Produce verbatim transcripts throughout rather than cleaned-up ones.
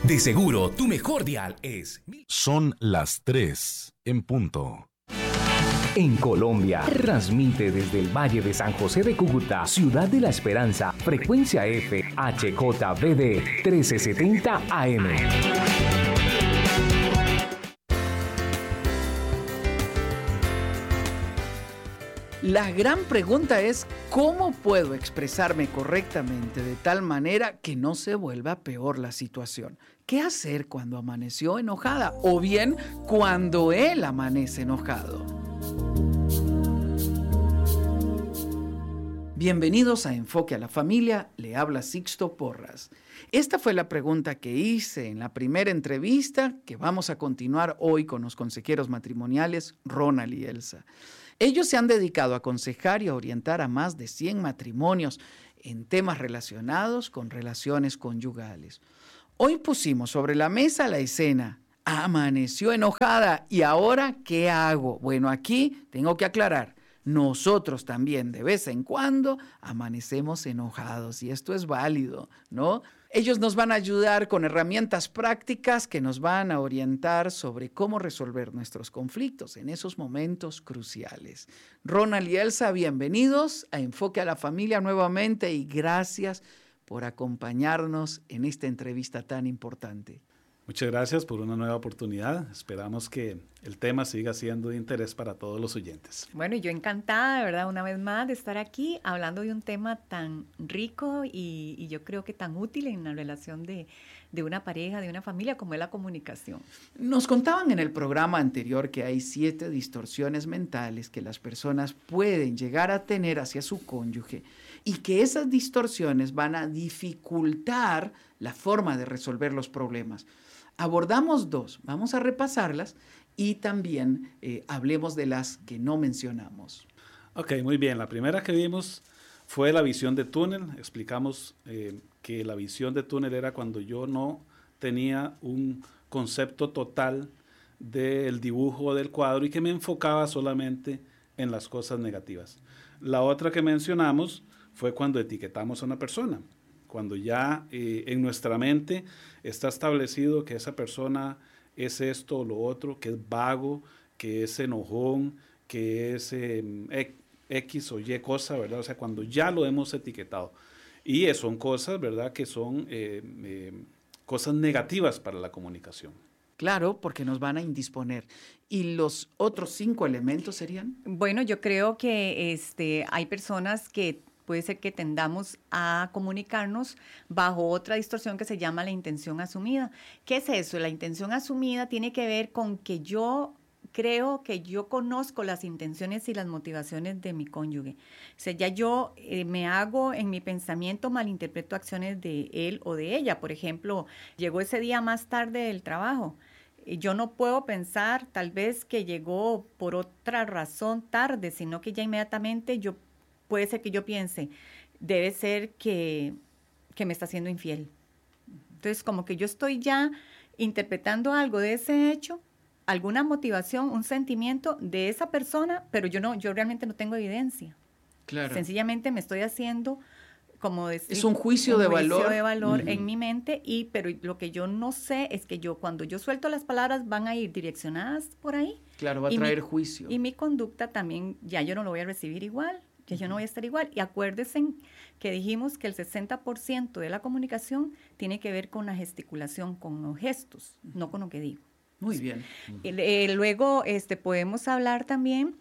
De seguro, tu mejor dial es... Son las tres en punto. En Colombia, transmite desde el Valle de San José de Cúcuta, Ciudad de la Esperanza, frecuencia F, H J V D trece setenta A M. La gran pregunta es, ¿cómo puedo expresarme correctamente de tal manera que no se vuelva peor la situación? ¿Qué hacer cuando amaneció enojada? O bien, cuando él amanece enojado. Bienvenidos a Enfoque a la Familia, le habla Sixto Porras. Esta fue la pregunta que hice en la primera entrevista que vamos a continuar hoy con los consejeros matrimoniales Ronald y Elsa. Ellos se han dedicado a aconsejar y a orientar a más de cien matrimonios en temas relacionados con relaciones conyugales. Hoy pusimos sobre la mesa la escena. Amaneció enojada y ahora, ¿qué hago? Bueno, aquí tengo que aclarar. Nosotros también de vez en cuando amanecemos enojados y esto es válido, ¿no? Ellos nos van a ayudar con herramientas prácticas que nos van a orientar sobre cómo resolver nuestros conflictos en esos momentos cruciales. Ronald y Elsa, bienvenidos a Enfoque a la Familia nuevamente y gracias por acompañarnos en esta entrevista tan importante. Muchas gracias por una nueva oportunidad. Esperamos que el tema siga siendo de interés para todos los oyentes. Bueno, y yo encantada, de verdad, una vez más de estar aquí hablando de un tema tan rico y, y yo creo que tan útil en la relación de, de una pareja, de una familia, como es la comunicación. Nos contaban en el programa anterior que hay siete distorsiones mentales que las personas pueden llegar a tener hacia su cónyuge y que esas distorsiones van a dificultar la forma de resolver los problemas. Abordamos dos, vamos a repasarlas y también eh, hablemos de las que no mencionamos. Ok, muy bien. La primera que vimos fue la visión de túnel. Explicamos eh, que la visión de túnel era cuando yo no tenía un concepto total del dibujo del cuadro y que me enfocaba solamente en las cosas negativas. La otra que mencionamos fue cuando etiquetamos a una persona. Cuando ya eh, en nuestra mente está establecido que esa persona es esto o lo otro, que es vago, que es enojón, que es eh, X o Y cosa, ¿verdad? O sea, cuando ya lo hemos etiquetado. Y son cosas, ¿verdad?, que son eh, eh, cosas negativas para la comunicación. Claro, porque nos van a indisponer. ¿Y los otros cinco elementos serían? Bueno, yo creo que este, hay personas que puede ser que tendamos a comunicarnos bajo otra distorsión que se llama la intención asumida. ¿Qué es eso? La intención asumida tiene que ver con que yo creo que yo conozco las intenciones y las motivaciones de mi cónyuge. O sea, ya yo eh, me hago en mi pensamiento, malinterpreto acciones de él o de ella. Por ejemplo, llegó ese día más tarde del trabajo. Yo no puedo pensar tal vez que llegó por otra razón tarde, sino que ya inmediatamente yo puede ser que yo piense, debe ser que, que me está siendo infiel. Entonces, como que yo estoy ya interpretando algo de ese hecho, alguna motivación, un sentimiento de esa persona, pero yo no, yo realmente no tengo evidencia. Claro. Sencillamente me estoy haciendo, como decir, es un juicio un de juicio valor, de valor uh-huh. en mi mente, y pero lo que yo no sé es que yo cuando yo suelto las palabras van a ir direccionadas por ahí. Claro, va a traer mi, juicio. Y mi conducta también, ya yo no lo voy a recibir igual. Ya yo no voy a estar igual. Y acuérdense que dijimos que el sesenta por ciento de la comunicación tiene que ver con la gesticulación, con los gestos, uh-huh. no con lo que digo. Muy bien. Uh-huh. Eh, luego este, podemos hablar también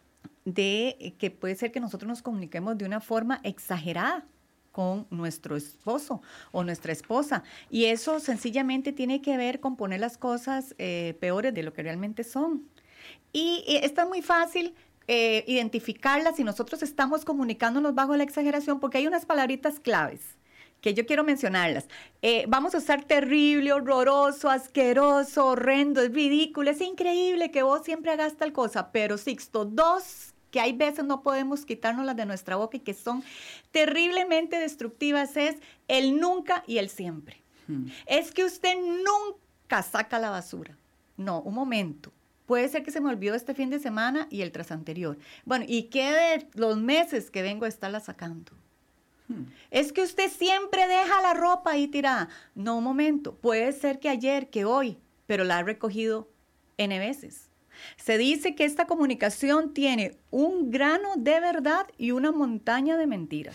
de que puede ser que nosotros nos comuniquemos de una forma exagerada con nuestro esposo o nuestra esposa. Y eso sencillamente tiene que ver con poner las cosas eh, peores de lo que realmente son. Y, y está muy fácil Eh, identificarlas si nosotros estamos comunicándonos bajo la exageración, porque hay unas palabritas claves que yo quiero mencionarlas. Eh, vamos a usar terrible, horroroso, asqueroso, horrendo, es ridículo, es increíble que vos siempre hagas tal cosa, pero Sixto, dos que hay veces no podemos quitárnoslas de nuestra boca y que son terriblemente destructivas es el nunca y el siempre. Hmm. Es que usted nunca saca la basura. No, un momento. Puede ser que se me olvidó este fin de semana y el tras anterior. Bueno, ¿y qué de los meses que vengo a estarla sacando? Hmm. Es que usted siempre deja la ropa ahí tirada. No, un momento. Puede ser que ayer, que hoy, pero la ha recogido N veces. Se dice que esta comunicación tiene un grano de verdad y una montaña de mentiras.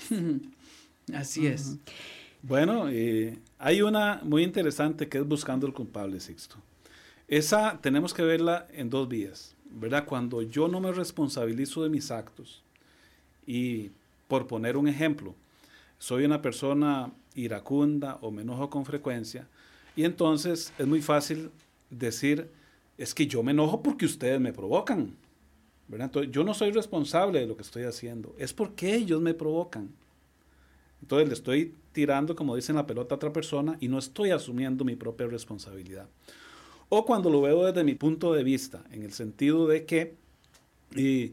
Así es. Uh-huh. Bueno, eh, hay una muy interesante que es Buscando el culpable, Sixto. Esa tenemos que verla en dos vías, ¿verdad? Cuando yo no me responsabilizo de mis actos y, por poner un ejemplo, soy una persona iracunda o me enojo con frecuencia y entonces es muy fácil decir, es que yo me enojo porque ustedes me provocan, ¿verdad? Entonces, yo no soy responsable de lo que estoy haciendo, es porque ellos me provocan. Entonces le estoy tirando, como dicen, la pelota a otra persona y no estoy asumiendo mi propia responsabilidad. O cuando lo veo desde mi punto de vista, en el sentido de que eh,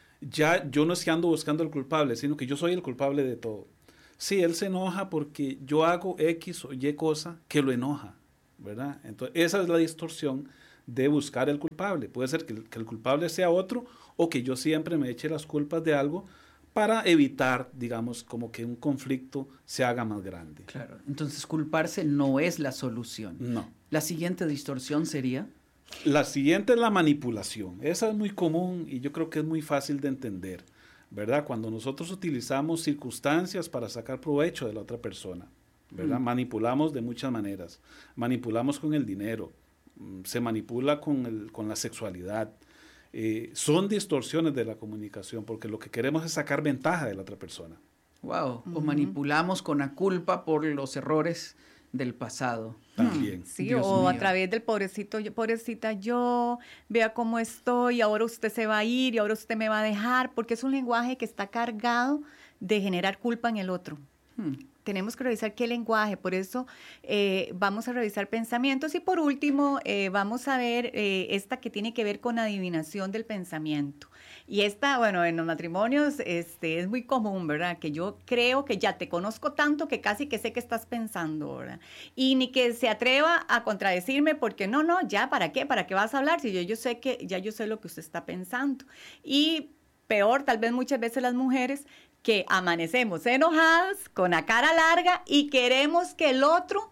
ya yo no es que ando buscando el culpable, sino que yo soy el culpable de todo. Sí, él se enoja porque yo hago X o Y cosa que lo enoja, ¿verdad? Entonces esa es la distorsión de buscar el culpable. Puede ser que el, que el culpable sea otro o que yo siempre me eche las culpas de algo para evitar, digamos, como que un conflicto se haga más grande. Claro, entonces culparse no es la solución. No. La siguiente distorsión sería... La siguiente es la manipulación. Esa es muy común y yo creo que es muy fácil de entender, ¿verdad? Cuando nosotros utilizamos circunstancias para sacar provecho de la otra persona, ¿verdad? Mm. Manipulamos de muchas maneras. Manipulamos con el dinero, se manipula con, el, con la sexualidad. Eh, son distorsiones de la comunicación porque lo que queremos es sacar ventaja de la otra persona. Wow. Uh-huh. O manipulamos con la culpa por los errores del pasado. También. Sí, Dios o mío. a través del pobrecito, yo, pobrecita yo, vea cómo estoy, ahora usted se va a ir y ahora usted me va a dejar, porque es un lenguaje que está cargado de generar culpa en el otro. Hmm. Tenemos que revisar qué lenguaje, por eso eh, vamos a revisar pensamientos y por último eh, vamos a ver eh, esta que tiene que ver con adivinación del pensamiento. Y esta, bueno, en los matrimonios este, es muy común, ¿verdad? Que yo creo que ya te conozco tanto que casi que sé qué estás pensando, ¿verdad? Y ni que se atreva a contradecirme porque no, no, ya, ¿para qué? ¿Para qué vas a hablar? Si yo, yo sé que, ya yo sé lo que usted está pensando. Y peor, tal vez muchas veces las mujeres que amanecemos enojadas, con la cara larga y queremos que el otro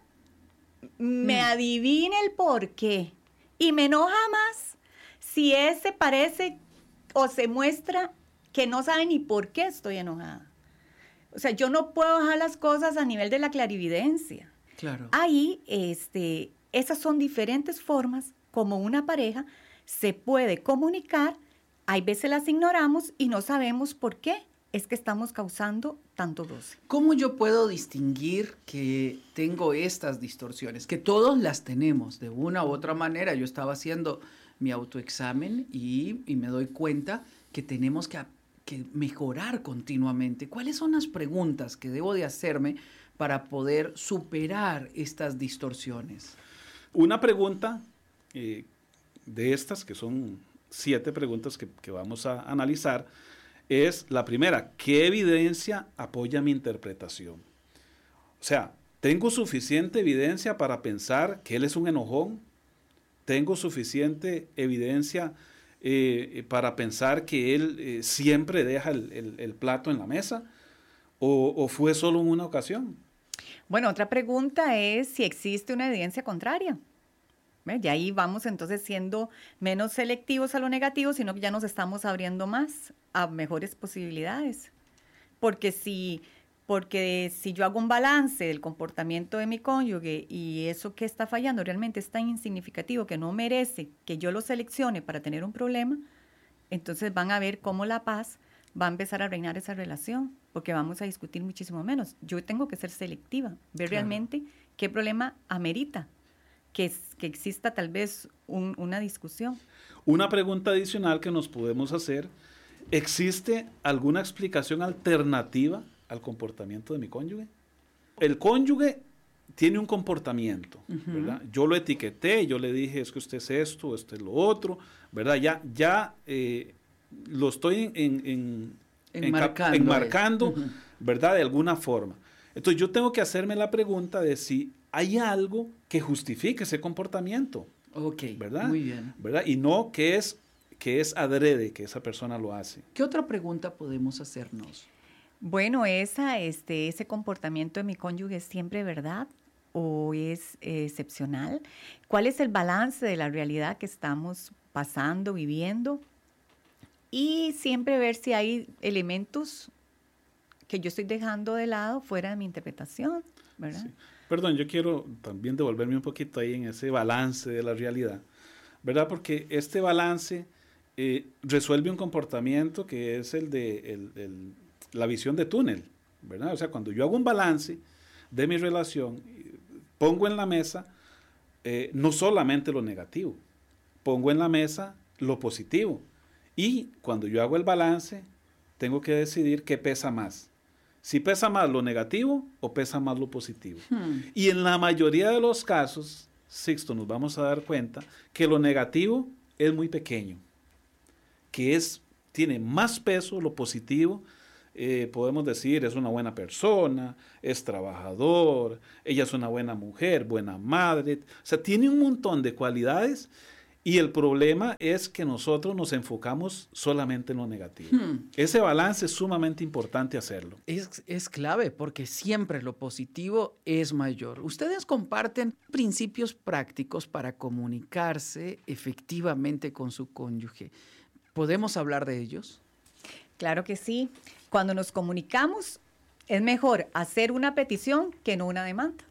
me mm. adivine el por qué. Y me enoja más si ese parece o se muestra que no sabe ni por qué estoy enojada. O sea, yo no puedo dejar las cosas a nivel de la clarividencia. Claro. Ahí, este, esas son diferentes formas como una pareja se puede comunicar. Hay veces las ignoramos y no sabemos por qué es que estamos causando tanto roce. ¿Cómo yo puedo distinguir que tengo estas distorsiones? Que todos las tenemos de una u otra manera. Yo estaba haciendo mi autoexamen y, y me doy cuenta que tenemos que, que mejorar continuamente. ¿Cuáles son las preguntas que debo de hacerme para poder superar estas distorsiones? Una pregunta eh, de estas, que son siete preguntas que, que vamos a analizar, es la primera: ¿qué evidencia apoya mi interpretación? O sea, ¿tengo suficiente evidencia para pensar que él es un enojón? ¿Tengo suficiente evidencia eh, para pensar que él eh, siempre deja el, el, el plato en la mesa? ¿O, o fue solo en una ocasión? Bueno, otra pregunta es si existe una evidencia contraria. ¿Ves? Y ahí vamos entonces siendo menos selectivos a lo negativo, sino que ya nos estamos abriendo más a mejores posibilidades. Porque si, porque si yo hago un balance del comportamiento de mi cónyuge y eso que está fallando realmente es tan insignificativo que no merece que yo lo seleccione para tener un problema, entonces van a ver cómo la paz va a empezar a reinar esa relación, porque vamos a discutir muchísimo menos. Yo tengo que ser selectiva, ver claro. realmente qué problema amerita que, que exista tal vez un, una discusión. Una pregunta adicional que nos podemos hacer: ¿existe alguna explicación alternativa al comportamiento de mi cónyuge? El cónyuge tiene un comportamiento, uh-huh. ¿verdad? Yo lo etiqueté, yo le dije, es que usted es esto, usted es lo otro, ¿verdad? Ya, ya eh, lo estoy en, en, enmarcando, en, enmarcando uh-huh. ¿verdad? De alguna forma. Entonces yo tengo que hacerme la pregunta de si hay algo que justifique ese comportamiento. Ok, ¿verdad? muy bien. ¿Verdad? Y no que es, que es adrede que esa persona lo hace. ¿Qué otra pregunta podemos hacernos? Bueno, esa, este, ese comportamiento de mi cónyuge es siempre verdad o es eh, excepcional. ¿Cuál es el balance de la realidad que estamos pasando, viviendo? Y siempre ver si hay elementos que yo estoy dejando de lado fuera de mi interpretación, ¿verdad? Sí. Perdón, yo quiero también devolverme un poquito ahí en ese balance de la realidad, ¿verdad? Porque este balance eh, resuelve un comportamiento que es el de el, el, la visión de túnel, ¿verdad? O sea, cuando yo hago un balance de mi relación, pongo en la mesa eh, no solamente lo negativo, pongo en la mesa lo positivo. Y cuando yo hago el balance, tengo que decidir qué pesa más. Si pesa más lo negativo o pesa más lo positivo. Hmm. Y en la mayoría de los casos, Sixto, nos vamos a dar cuenta que lo negativo es muy pequeño, que es, tiene más peso lo positivo. Eh, podemos decir, es una buena persona, es trabajador, ella es una buena mujer, buena madre. O sea, tiene un montón de cualidades. Y el problema es que nosotros nos enfocamos solamente en lo negativo. Hmm. Ese balance es sumamente importante hacerlo. Es, es clave porque siempre lo positivo es mayor. Ustedes comparten principios prácticos para comunicarse efectivamente con su cónyuge. ¿Podemos hablar de ellos? Claro que sí. Cuando nos comunicamos, es mejor hacer una petición que no una demanda.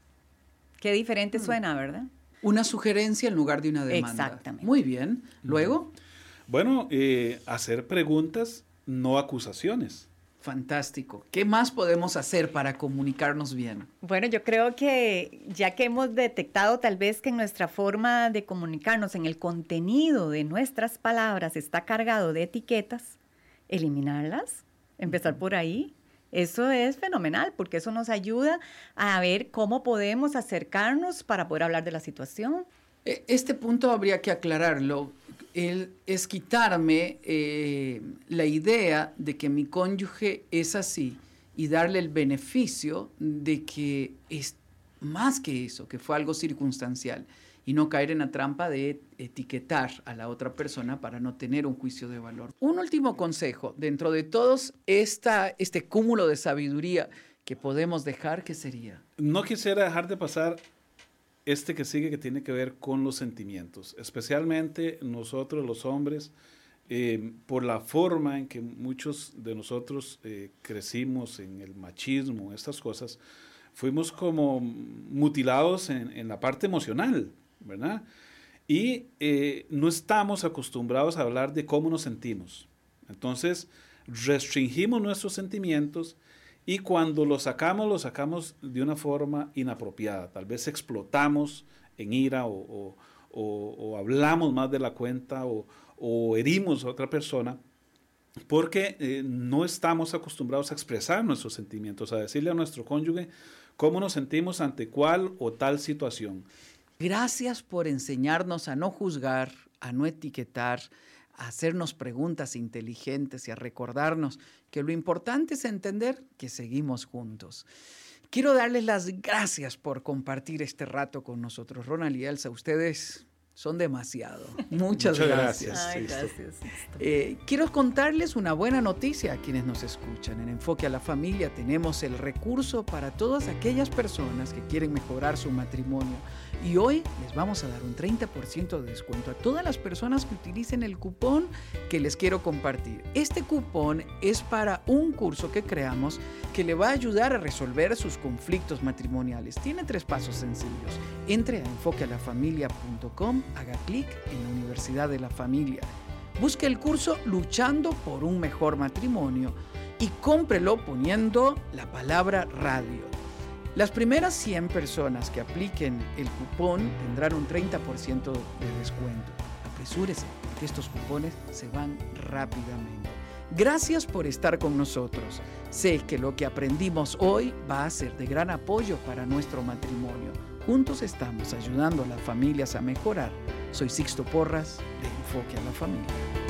Qué diferente hmm. suena, ¿verdad? Una sugerencia en lugar de una demanda. Exactamente. Muy bien. ¿Luego? Bueno, eh, hacer preguntas, no acusaciones. Fantástico. ¿Qué más podemos hacer para comunicarnos bien? Bueno, yo creo que ya que hemos detectado tal vez que en nuestra forma de comunicarnos, en el contenido de nuestras palabras está cargado de etiquetas, eliminarlas, empezar por ahí. Eso es fenomenal porque eso nos ayuda a ver cómo podemos acercarnos para poder hablar de la situación. Este punto habría que aclararlo. El, es quitarme eh, la idea de que mi cónyuge es así y darle el beneficio de que es más que eso, que fue algo circunstancial, y no caer en la trampa de etiquetar a la otra persona para no tener un juicio de valor. Un último consejo, dentro de todos esta, este cúmulo de sabiduría que podemos dejar, ¿qué sería? No quisiera dejar de pasar este que sigue, que tiene que ver con los sentimientos, especialmente nosotros los hombres, eh, por la forma en que muchos de nosotros eh, crecimos en el machismo, estas cosas, fuimos como mutilados en, en la parte emocional, ¿verdad? Y eh, no estamos acostumbrados a hablar de cómo nos sentimos. Entonces, restringimos nuestros sentimientos y cuando los sacamos, los sacamos de una forma inapropiada. Tal vez explotamos en ira o, o, o, o hablamos más de la cuenta o, o herimos a otra persona porque eh, no estamos acostumbrados a expresar nuestros sentimientos, a decirle a nuestro cónyuge cómo nos sentimos ante cual o tal situación. Gracias por enseñarnos a no juzgar, a no etiquetar, a hacernos preguntas inteligentes y a recordarnos que lo importante es entender que seguimos juntos. Quiero darles las gracias por compartir este rato con nosotros. Ronald y Elsa, ustedes son demasiado. Muchas, Muchas gracias. gracias. Ay, gracias. Eh, quiero contarles una buena noticia a quienes nos escuchan. En Enfoque a la Familia tenemos el recurso para todas aquellas personas que quieren mejorar su matrimonio. Y hoy les vamos a dar un treinta por ciento de descuento a todas las personas que utilicen el cupón que les quiero compartir. Este cupón es para un curso que creamos que le va a ayudar a resolver sus conflictos matrimoniales. Tiene tres pasos sencillos. Entre a enfoque a la familia punto com, haga clic en la Universidad de la Familia. Busque el curso Luchando por un Mejor Matrimonio y cómprelo poniendo la palabra radio. Las primeras cien personas que apliquen el cupón tendrán un treinta por ciento de descuento. Apresúrese, porque estos cupones se van rápidamente. Gracias por estar con nosotros. Sé que lo que aprendimos hoy va a ser de gran apoyo para nuestro matrimonio. Juntos estamos ayudando a las familias a mejorar. Soy Sixto Porras, de Enfoque a la Familia.